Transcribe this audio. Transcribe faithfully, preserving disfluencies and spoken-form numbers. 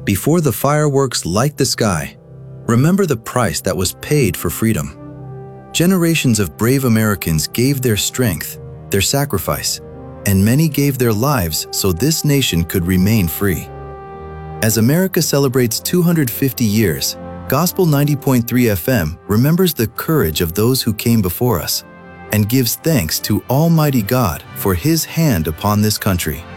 Before the fireworks light the sky, remember the price that was paid for freedom. Generations of brave Americans gave their strength, their sacrifice, and many gave their lives so this nation could remain free. As America celebrates two hundred fifty years, Gospel ninety point three F M remembers the courage of those who came before us and gives thanks to Almighty God for His hand upon this country.